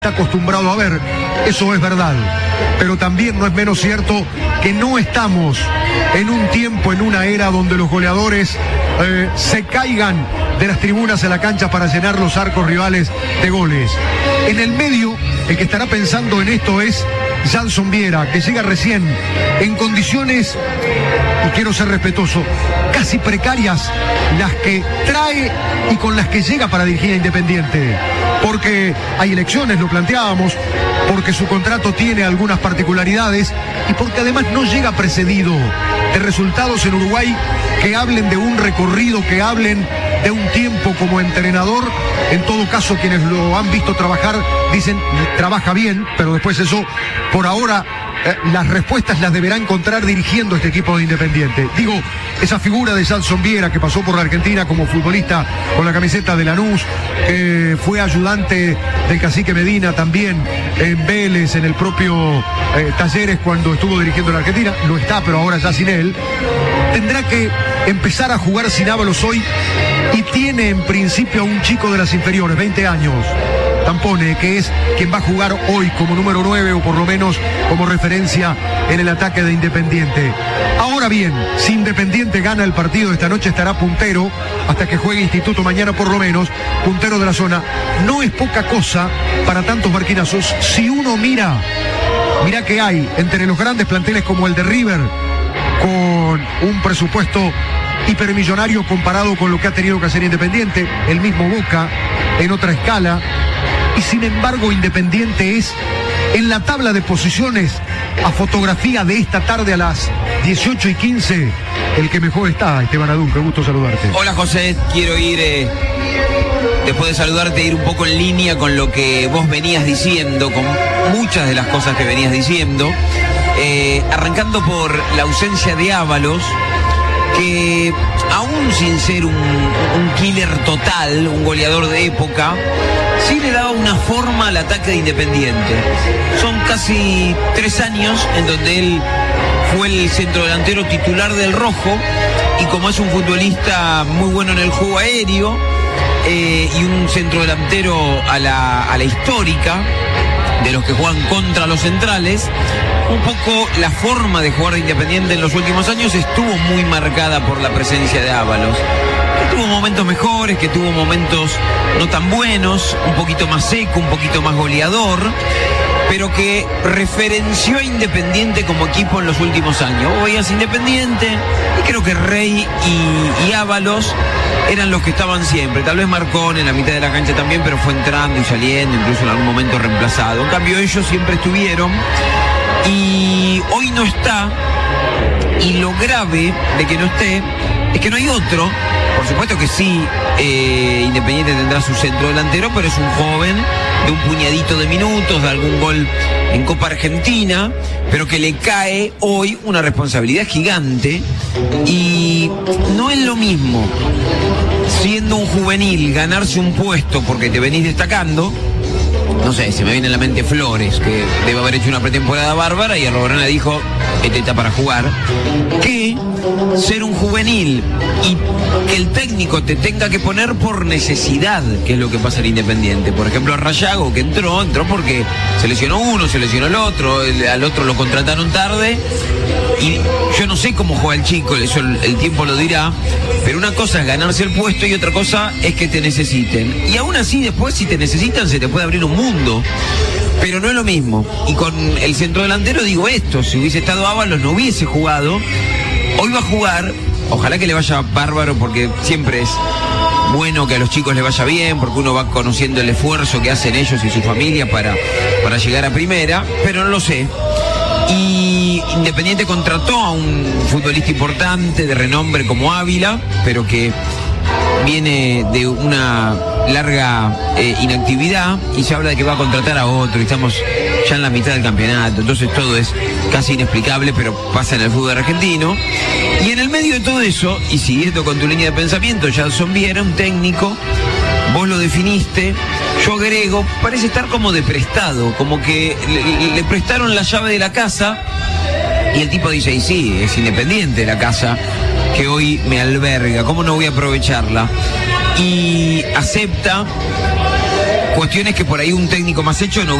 está acostumbrado a ver, eso es verdad, pero también no es menos cierto que no estamos en un tiempo, en una era donde los goleadores se caigan de las tribunas a la cancha para llenar los arcos rivales de goles. En el medio, el que estará pensando en esto es Jason Viera, que llega recién en condiciones, y quiero ser respetuoso, casi precarias, las que trae y con las que llega para dirigir a Independiente. Porque hay elecciones, lo planteábamos, porque su contrato tiene algunas particularidades y porque además no llega precedido de resultados en Uruguay que hablen de un recorrido, que hablen de un tiempo como entrenador. En todo caso, quienes lo han visto trabajar dicen, trabaja bien, pero después eso, por ahora, las respuestas las deberá encontrar dirigiendo este equipo de Independiente. Digo, esa figura de Jason Viera, que pasó por la Argentina como futbolista con la camiseta de Lanús, que fue ayudante del Cacique Medina también en Vélez, en el propio Talleres cuando estuvo dirigiendo la Argentina, lo está, pero ahora ya sin él, tendrá que empezar a jugar sin Ábalos hoy, y tiene en principio a un chico de las inferiores, 20 años, Tampone, que es quien va a jugar hoy como número 9 o por lo menos como referencia en el ataque de Independiente. Ahora bien, si Independiente gana el partido de esta noche, estará puntero hasta que juegue Instituto mañana, por lo menos puntero de la zona. No es poca cosa para tantos marquinazos. Si uno mira que hay entre los grandes planteles como el de River, con un presupuesto hipermillonario comparado con lo que ha tenido que hacer Independiente, el mismo Boca en otra escala, y sin embargo Independiente es en la tabla de posiciones a fotografía de esta tarde a las 18:15 el que mejor está. Esteban Adún, qué gusto saludarte. Hola José, quiero ir después de saludarte, ir un poco en línea con lo que vos venías diciendo, con muchas de las cosas que venías diciendo, arrancando por la ausencia de Ábalos, que aún sin ser un killer total, un goleador de época, sí le daba una forma al ataque de Independiente. Son casi 3 años en donde él fue el centrodelantero titular del Rojo, y como es un futbolista muy bueno en el juego aéreo, y un centrodelantero a la histórica, de los que juegan contra los centrales, un poco la forma de jugar de Independiente en los últimos años estuvo muy marcada por la presencia de Ábalos, que tuvo momentos mejores, que tuvo momentos no tan buenos, un poquito más seco, un poquito más goleador, pero que referenció a Independiente como equipo en los últimos años. Vos veías Independiente y creo que Rey y Ábalos eran los que estaban siempre. Tal vez Marcón en la mitad de la cancha también, pero fue entrando y saliendo, incluso en algún momento reemplazado. En cambio ellos siempre estuvieron, y hoy no está, y lo grave de que no esté es que no hay otro. Por supuesto que sí, Independiente tendrá su centro delantero, pero es un joven de un puñadito de minutos, de algún gol en Copa Argentina, pero que le cae hoy una responsabilidad gigante, y no es lo mismo siendo un juvenil ganarse un puesto porque te venís destacando. No sé, se me viene a la mente Flores, que debe haber hecho una pretemporada bárbara y Arrobarana dijo, este está para jugar, que ser un juvenil y que el técnico te tenga que poner por necesidad, que es lo que pasa en Independiente. Por ejemplo, a Rayago, que entró porque se lesionó uno, se lesionó el otro, al otro lo contrataron tarde, y yo no sé cómo juega el chico, eso el tiempo lo dirá, pero una cosa es ganarse el puesto y otra cosa es que te necesiten. Y aún así después, si te necesitan, se te puede abrir un mundo, pero no es lo mismo. Y con el centrodelantero digo esto, si hubiese estado Ábalos no hubiese jugado. Hoy va a jugar, ojalá que le vaya bárbaro, porque siempre es bueno que a los chicos les vaya bien, porque uno va conociendo el esfuerzo que hacen ellos y su familia para llegar a primera, pero no lo sé. Y Independiente contrató a un futbolista importante de renombre como Ávila, pero que viene de una larga inactividad, y se habla de que va a contratar a otro, y estamos ya en la mitad del campeonato, entonces todo es casi inexplicable, pero pasa en el fútbol argentino. Y en el medio de todo eso, y siguiendo con tu línea de pensamiento, Jason Viera, un técnico, vos lo definiste, yo agrego, parece estar como de prestado, como que le prestaron la llave de la casa, y el tipo dice, y sí, es Independiente la casa que hoy me alberga, ¿cómo no voy a aprovecharla? Y acepta cuestiones que por ahí un técnico más hecho no